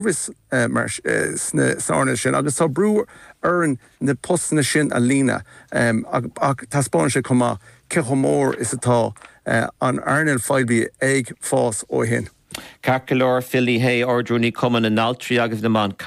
vis mar sna sarna sin agus tá brú an na postna sin a lína ach tá spáin se comá ce mór is atá an airnil fáilbí ag fás ó hin. Carcalor Philly Hay ordrúní cuman an altri agus na man